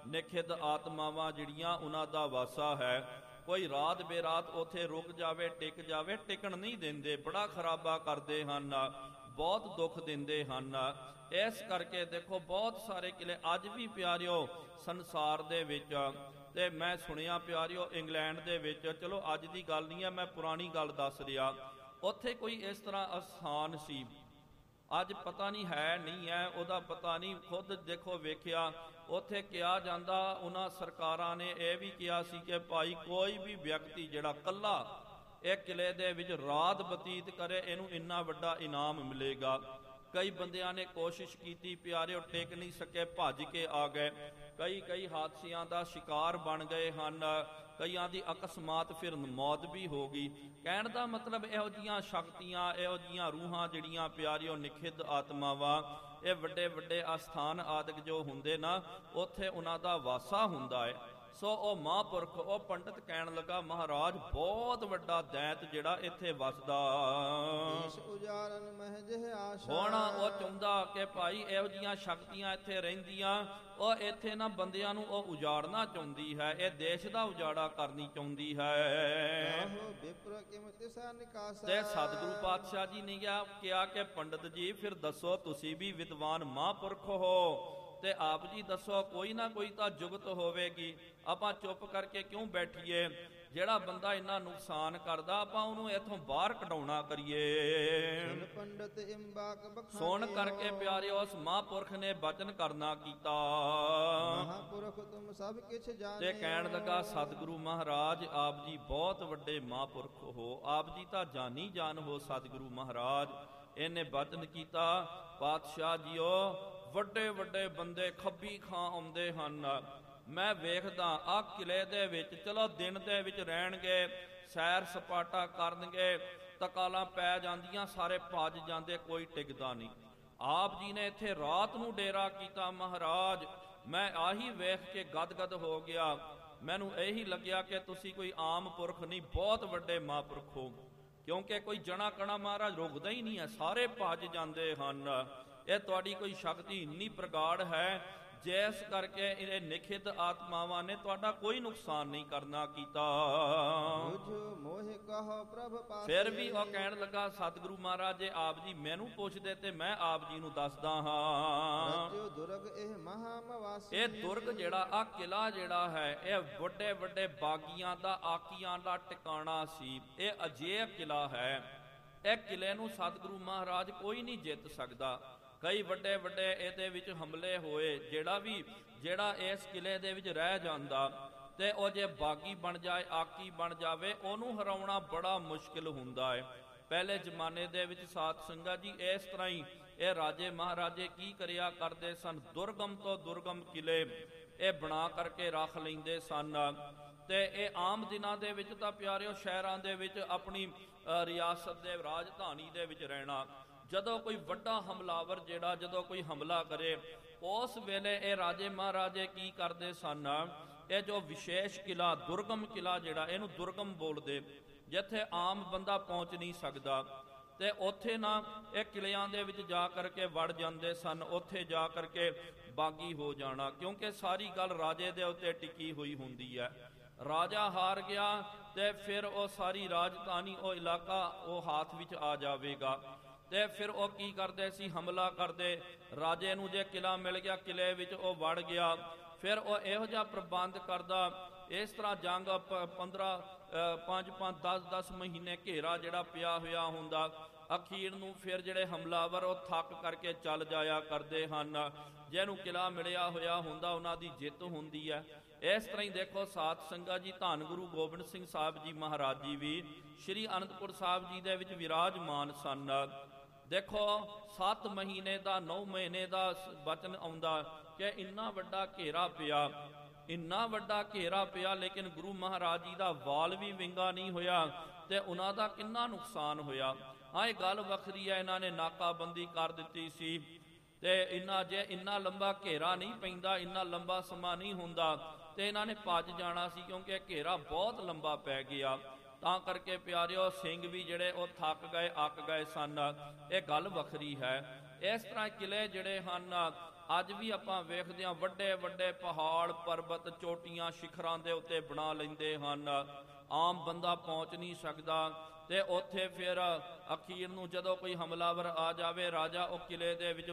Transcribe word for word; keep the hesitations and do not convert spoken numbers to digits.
ਨਿਖਿਧ ਆਤਮਾਵਾਂ ਜਿਹੜੀਆਂ ਉਹਨਾਂ ਦਾ ਵਾਸਾ ਹੈ। ਕੋਈ ਰਾਤ ਬੇਰਾਤ ਉੱਥੇ ਰੁਕ ਜਾਵੇ, ਟਿਕ ਜਾਵੇ, ਟਿਕਣ ਨਹੀਂ ਦਿੰਦੇ, ਬੜਾ ਖਰਾਬਾ ਕਰਦੇ ਹਨ, ਬਹੁਤ ਦੁੱਖ ਦਿੰਦੇ ਹਨ। ਇਸ ਕਰਕੇ ਦੇਖੋ ਬਹੁਤ ਸਾਰੇ ਕਿਲੇ ਅੱਜ ਵੀ ਪਿਆਰਿਓ ਸੰਸਾਰ ਦੇ ਵਿੱਚ, ਤੇ ਮੈਂ ਸੁਣਿਆ ਪਿਆਰਿਓ ਇੰਗਲੈਂਡ ਦੇ ਵਿੱਚ, ਚਲੋ ਅੱਜ ਦੀ ਗੱਲ ਨਹੀਂ ਹੈ, ਮੈਂ ਪੁਰਾਣੀ ਗੱਲ ਦੱਸ ਰਿਹਾ, ਉੱਥੇ ਕੋਈ ਇਸ ਤਰ੍ਹਾਂ ਅਸਥਾਨ ਸੀ, ਅੱਜ ਪਤਾ ਨਹੀਂ ਹੈ ਨਹੀਂ ਹੈ, ਉਹਦਾ ਪਤਾ ਨਹੀਂ, ਖੁਦ ਦੇਖੋ ਵੇਖਿਆ ਉੱਥੇ ਕਿਹਾ ਜਾਂਦਾ, ਉਹਨਾਂ ਸਰਕਾਰਾਂ ਨੇ ਇਹ ਵੀ ਕਿਹਾ ਸੀ ਕਿ ਭਾਈ ਕੋਈ ਵੀ ਵਿਅਕਤੀ ਜਿਹੜਾ ਇਕੱਲਾ ਇਹ ਕਿਲੇ ਦੇ ਵਿੱਚ ਰਾਤ ਬਤੀਤ ਕਰੇ, ਇਹਨੂੰ ਇੰਨਾ ਵੱਡਾ ਇਨਾਮ ਮਿਲੇਗਾ। ਕਈ ਬੰਦਿਆਂ ਨੇ ਕੋਸ਼ਿਸ਼ ਕੀਤੀ ਪਿਆਰਿਓ, ਟਿਕ ਨਹੀਂ ਸਕੇ, ਭੱਜ ਕੇ ਆ ਗਏ, ਕਈ ਕਈ ਹਾਦਸਿਆਂ ਦਾ ਸ਼ਿਕਾਰ ਬਣ ਗਏ ਹਨ, ਕਈਆਂ ਦੀ ਅਕਸਮਾਤ ਫਿਰ ਮੌਤ ਵੀ ਹੋ ਗਈ। ਕਹਿਣ ਦਾ ਮਤਲਬ ਇਹੋ ਜਿਹੀਆਂ ਸ਼ਕਤੀਆਂ, ਇਹੋ ਜਿਹੀਆਂ ਰੂਹਾਂ ਜਿਹੜੀਆਂ ਪਿਆਰਿਓ ਨਿਖਿਧ ਆਤਮਾਵਾਂ, ਇਹ ਵੱਡੇ ਵੱਡੇ ਅਸਥਾਨ ਆਦਿਕ ਜੋ ਹੁੰਦੇ ਨਾ, ਉੱਥੇ ਉਹਨਾਂ ਦਾ ਵਾਸਾ ਹੁੰਦਾ ਹੈ। ਸੋ ਉਹ ਮਹਾਂਪੁਰਖ, ਉਹ ਪੰਡਤ ਕਹਿਣ ਲੱਗਾ, ਮਹਾਰਾਜ ਬਹੁਤ ਵੱਡਾ ਦੈਂਤ ਜਿਹੜਾ ਇੱਥੇ ਵਸਦਾ, ਹੁਣ ਉਹ ਚਾਹੁੰਦਾ ਕਿ ਭਾਈ ਇਹੋ ਜਿਹੀਆਂ ਸ਼ਕਤੀਆਂ ਇੱਥੇ ਰਹਿੰਦੀਆਂ, ਉਹ ਇੱਥੇ ਨਾ ਬੰਦਿਆਂ ਨੂੰ ਉਹ ਉਜਾੜਨਾ ਚਾਹੁੰਦੀ ਹੈ, ਇਹ ਦੇਸ਼ ਦਾ ਉਜਾੜਾ ਕਰਨੀ ਚਾਹੁੰਦੀ ਹੈ। ਤੇ ਸਤਿਗੁਰੂ ਪਾਤਸ਼ਾਹ ਜੀ ਨੇ ਕਿਹਾ ਕਿ ਪੰਡਤ ਜੀ ਫਿਰ ਦੱਸੋ, ਤੁਸੀਂ ਵੀ ਵਿਦਵਾਨ ਮਹਾਂਪੁਰਖ ਹੋ, ਤੇ ਆਪ ਜੀ ਦੱਸੋ, ਕੋਈ ਨਾ ਕੋਈ ਤਾਂ ਜੁਗਤ ਹੋਵੇਗੀ, ਆਪਾਂ ਚੁੱਪ ਕਰਕੇ ਕਿਉਂ ਬੈਠੀਏ? ਜਿਹੜਾ ਬੰਦਾ ਇੰਨਾ ਨੁਕਸਾਨ ਕਰਦਾ, ਆਪਾਂ ਉਹਨੂੰ ਇੱਥੋਂ ਬਾਹਰ ਕਢਾਉਣਾ ਕਰੀਏ। ਸੁਣ ਕਰਕੇ ਪਿਆਰਿਓ ਉਸ ਮਹਾਂਪੁਰਖ ਨੇ ਬਚਨ ਕਰਨਾ ਕੀਤਾ, ਤੇ ਕਹਿਣ ਲੱਗਾ, ਸਤਿਗੁਰੂ ਮਹਾਰਾਜ ਆਪ ਜੀ ਬਹੁਤ ਵੱਡੇ ਮਹਾਂਪੁਰਖ ਹੋ, ਆਪ ਜੀ ਤਾਂ ਜਾਨੀ ਜਾਨ ਹੋ ਸਤਿਗੁਰੂ ਮਹਾਰਾਜ। ਇਹਨੇ ਬਚਨ ਕੀਤਾ, ਪਾਤਸ਼ਾਹ ਜੀਓ ਵੱਡੇ ਵੱਡੇ ਬੰਦੇ ਖੱਬੀ ਖਾਂ ਆਉਂਦੇ ਹਨ, ਮੈਂ ਵੇਖਦਾ ਆਹ ਕਿਲੇ ਦੇ ਵਿੱਚ, ਚਲੋ ਦਿਨ ਦੇ ਵਿੱਚ ਰਹਿਣਗੇ, ਸੈਰ ਸਪਾਟਾ ਕਰਨਗੇ, ਤਕਾਲਾਂ ਪੈ ਜਾਂਦੀਆਂ, ਸਾਰੇ ਭੱਜ ਜਾਂਦੇ, ਕੋਈ ਟਿਕਦਾ ਨਹੀਂ। ਆਪ ਜੀ ਨੇ ਇੱਥੇ ਰਾਤ ਨੂੰ ਡੇਰਾ ਕੀਤਾ ਮਹਾਰਾਜ, ਮੈਂ ਆਹੀ ਵੇਖ ਕੇ ਗਦਗਦ ਹੋ ਗਿਆ, ਮੈਨੂੰ ਇਹੀ ਲੱਗਿਆ ਕਿ ਤੁਸੀਂ ਕੋਈ ਆਮ ਪੁਰਖ ਨਹੀਂ, ਬਹੁਤ ਵੱਡੇ ਮਹਾਂਪੁਰਖ ਹੋ, ਕਿਉਂਕਿ ਕੋਈ ਜਣਾ ਕਣਾ ਮਹਾਰਾਜ ਰੁਕਦਾ ਹੀ ਨਹੀਂ ਹੈ, ਸਾਰੇ ਭੱਜ ਜਾਂਦੇ ਹਨ। ਇਹ ਤੁਹਾਡੀ ਕੋਈ ਸ਼ਕਤੀ ਇੰਨੀ ਪ੍ਰਗਾੜ ਹੈ, ਜਿਸ ਕਰਕੇ ਇਹ ਨਿਖਿਧ ਆਤਮਾਵਾਂ ਨੇ ਤੁਹਾਡਾ ਕੋਈ ਨੁਕਸਾਨ ਨਹੀਂ ਕਰਨਾ ਕੀਤਾ। ਫਿਰ ਵੀ ਉਹ ਕਹਿਣ ਲੱਗਾ, ਸਤਿਗੁਰੂ ਮਹਾਰਾਜ ਜੇ ਆਪ ਜੀ ਮੈਨੂੰ ਪੁੱਛਦੇ ਤੇ ਮੈਂ ਆਪ ਜੀ ਨੂੰ ਦੱਸਦਾ ਹਾਂ। ਇਹ ਦੁਰਗ ਜਿਹੜਾ, ਆ ਕਿਲਾ ਜਿਹੜਾ ਹੈ, ਇਹ ਵੱਡੇ ਵੱਡੇ ਬਾਗੀਆਂ ਦਾ, ਆਕੀਆਂ ਦਾ ਟਿਕਾਣਾ ਸੀ, ਇਹ ਅਜਿਹਾ ਕਿਲਾ ਹੈ, ਇਹ ਕਿਲੇ ਨੂੰ ਸਤਿਗੁਰੂ ਮਹਾਰਾਜ ਕੋਈ ਨਹੀਂ ਜਿੱਤ ਸਕਦਾ। ਕਈ ਵੱਡੇ ਵੱਡੇ ਇਹਦੇ ਵਿੱਚ ਹਮਲੇ ਹੋਏ, ਜਿਹੜਾ ਵੀ ਜਿਹੜਾ ਇਸ ਕਿਲੇ ਦੇ ਵਿੱਚ ਰਹਿ ਜਾਂਦਾ ਤੇ ਉਹ ਜੇ ਬਾਗੀ ਬਣ ਜਾਏ, ਆਕੀ ਬਣ ਜਾਵੇ, ਉਹਨੂੰ ਹਰਾਉਣਾ ਬੜਾ ਮੁਸ਼ਕਿਲ ਹੁੰਦਾ ਹੈ। ਪਹਿਲੇ ਜ਼ਮਾਨੇ ਦੇ ਵਿੱਚ ਸਾਧ ਸੰਗਤ ਜੀ ਇਸ ਤਰ੍ਹਾਂ ਹੀ ਇਹ ਰਾਜੇ ਮਹਾਰਾਜੇ ਕੀ ਕਰਿਆ ਕਰਦੇ ਸਨ, ਦੁਰਗਮ ਤੋਂ ਦੁਰਗਮ ਕਿਲੇ ਇਹ ਬਣਾ ਕਰਕੇ ਰੱਖ ਲੈਂਦੇ ਸਨ। ਤੇ ਇਹ ਆਮ ਦਿਨਾਂ ਦੇ ਵਿੱਚ ਤਾਂ ਪਿਆਰਿਓ ਸ਼ਹਿਰਾਂ ਦੇ ਵਿੱਚ ਆਪਣੀ ਰਿਆਸਤ ਦੇ ਰਾਜਧਾਨੀ ਦੇ ਵਿੱਚ ਰਹਿਣਾ, ਜਦੋਂ ਕੋਈ ਵੱਡਾ ਹਮਲਾਵਰ ਜਿਹੜਾ ਜਦੋਂ ਕੋਈ ਹਮਲਾ ਕਰੇ, ਉਸ ਵੇਲੇ ਇਹ ਰਾਜੇ ਮਹਾਰਾਜੇ ਕੀ ਕਰਦੇ ਸਨ, ਇਹ ਜੋ ਵਿਸ਼ੇਸ਼ ਕਿਲਾ, ਦੁਰਗਮ ਕਿਲਾ ਜਿਹੜਾ, ਇਹਨੂੰ ਦੁਰਗਮ ਬੋਲਦੇ, ਜਿੱਥੇ ਆਮ ਬੰਦਾ ਪਹੁੰਚ ਨਹੀਂ ਸਕਦਾ, ਤੇ ਉੱਥੇ ਨਾ ਇਹ ਕਿਲਿਆਂ ਦੇ ਵਿੱਚ ਜਾ ਕਰਕੇ ਵੜ ਜਾਂਦੇ ਸਨ, ਉੱਥੇ ਜਾ ਕਰਕੇ ਬਾਗੀ ਹੋ ਜਾਣਾ, ਕਿਉਂਕਿ ਸਾਰੀ ਗੱਲ ਰਾਜੇ ਦੇ ਉੱਤੇ ਟਿਕੀ ਹੋਈ ਹੁੰਦੀ ਹੈ। ਰਾਜਾ ਹਾਰ ਗਿਆ ਤੇ ਫਿਰ ਉਹ ਸਾਰੀ ਰਾਜਧਾਨੀ, ਉਹ ਇਲਾਕਾ ਉਹ ਹੱਥ ਵਿੱਚ ਆ ਜਾਵੇਗਾ, ਤੇ ਫਿਰ ਉਹ ਕੀ ਕਰਦੇ ਸੀ, ਹਮਲਾ ਕਰਦੇ। ਰਾਜੇ ਨੂੰ ਜੇ ਕਿਲਾ ਮਿਲ ਗਿਆ, ਕਿਲੇ ਵਿੱਚ ਉਹ ਵੜ ਗਿਆ, ਫਿਰ ਉਹ ਇਹੋ ਜਿਹਾ ਪ੍ਰਬੰਧ ਕਰਦਾ, ਇਸ ਤਰ੍ਹਾਂ ਜੰਗ ਪੰਦਰਾਂ ਪੰਜ ਪੰਜ ਦਸ ਦਸ ਮਹੀਨੇ ਘੇਰਾ ਜਿਹੜਾ ਪਿਆ ਹੋਇਆ ਹੁੰਦਾ, ਅਖੀਰ ਨੂੰ ਫਿਰ ਜਿਹੜੇ ਹਮਲਾਵਰ ਉਹ ਥੱਕ ਕਰਕੇ ਚੱਲ ਜਾਇਆ ਕਰਦੇ ਹਨ, ਜਿਹਨੂੰ ਕਿਲਾ ਮਿਲਿਆ ਹੋਇਆ ਹੁੰਦਾ ਉਹਨਾਂ ਦੀ ਜਿੱਤ ਹੁੰਦੀ ਹੈ। ਇਸ ਤਰ੍ਹਾਂ ਹੀ ਦੇਖੋ ਸਾਧ ਸੰਗਤ ਜੀ, ਧੰਨ ਗੁਰੂ ਗੋਬਿੰਦ ਸਿੰਘ ਸਾਹਿਬ ਜੀ ਮਹਾਰਾਜ ਜੀ ਵੀ ਸ਼੍ਰੀ ਅਨੰਦਪੁਰ ਸਾਹਿਬ ਜੀ ਦੇ ਵਿੱਚ ਵਿਰਾਜਮਾਨ ਸਨ। ਦੇਖੋ ਸੱਤ ਮਹੀਨੇ ਦਾ, ਨੌ ਮਹੀਨੇ ਦਾ ਬਚਨ ਆਉਂਦਾ ਕਿ ਇੰਨਾ ਵੱਡਾ ਘੇਰਾ ਪਿਆ, ਇੰਨਾ ਵੱਡਾ ਘੇਰਾ ਪਿਆ, ਲੇਕਿਨ ਗੁਰੂ ਮਹਾਰਾਜ ਜੀ ਦਾ ਵਾਲ ਵੀ ਵਿੰਗਾ ਨਹੀਂ ਹੋਇਆ, ਤੇ ਉਹਨਾਂ ਦਾ ਕਿੰਨਾ ਨੁਕਸਾਨ ਹੋਇਆ। ਹਾਂ, ਇਹ ਗੱਲ ਵੱਖਰੀ ਹੈ, ਇਹਨਾਂ ਨੇ ਨਾਕਾਬੰਦੀ ਕਰ ਦਿੱਤੀ ਸੀ, ਤੇ ਇੰਨਾ ਜੇ ਇੰਨਾ ਲੰਬਾ ਘੇਰਾ ਨਹੀਂ ਪੈਂਦਾ, ਇੰਨਾ ਲੰਬਾ ਸਮਾਂ ਨਹੀਂ ਹੁੰਦਾ, ਤੇ ਇਹਨਾਂ ਨੇ ਭੱਜ ਜਾਣਾ ਸੀ, ਕਿਉਂਕਿ ਇਹ ਘੇਰਾ ਬਹੁਤ ਲੰਬਾ ਪੈ ਗਿਆ। ਤਾਂ ਕਰਕੇ ਪਿਆਰਿਓ ਸਿੰਘ ਵੀ ਜਿਹੜੇ ਉਹ ਥੱਕ ਗਏ, ਅੱਕ ਗਏ ਸਨ, ਇਹ ਗੱਲ ਵੱਖਰੀ ਹੈ। ਇਸ ਤਰ੍ਹਾਂ ਕਿਲੇ ਜਿਹੜੇ ਹਨ ਅੱਜ ਵੀ ਆਪਾਂ ਵੇਖਦੇ ਹਾਂ ਵੱਡੇ ਵੱਡੇ ਪਹਾੜ ਪਰਬਤ ਚੋਟੀਆਂ ਸ਼ਿਖਰਾਂ ਦੇ ਉੱਤੇ ਬਣਾ ਲੈਂਦੇ ਹਨ, ਆਮ ਬੰਦਾ ਪਹੁੰਚ ਨਹੀਂ ਸਕਦਾ। ਤੇ ਉੱਥੇ ਫਿਰ ਅਖੀਰ ਨੂੰ ਜਦੋਂ ਕੋਈ ਹਮਲਾਵਰ ਆ ਜਾਵੇ, ਰਾਜਾ ਉਹ ਕਿਲੇ ਦੇ ਵਿੱਚ